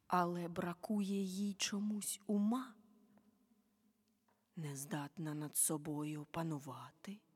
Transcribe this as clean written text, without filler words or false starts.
але бракує їй чомусь ума, не здатна над собою панувати,